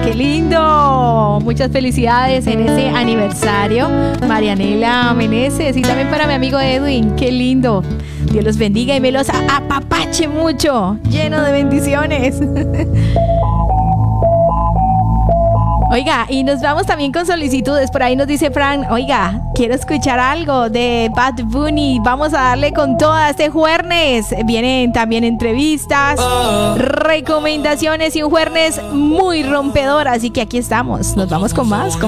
qué lindo. Muchas felicidades en ese aniversario, Marianela Meneses, y también para mi amigo Edwin, qué lindo. Dios los bendiga y me los apapache mucho, lleno de bendiciones. Oiga, y nos vamos también con solicitudes. Por ahí nos dice Fran, oiga, quiero escuchar algo de Bad Bunny. Vamos a darle con toda este jueves. Vienen también entrevistas, recomendaciones y un jueves muy rompedor. Así que aquí estamos. Nos vamos con más.